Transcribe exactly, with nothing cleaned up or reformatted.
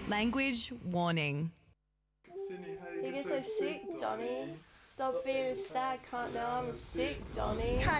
Language warning. You get so sick, Donny. Stop being a sad cunt now, I'm a sick, Donny.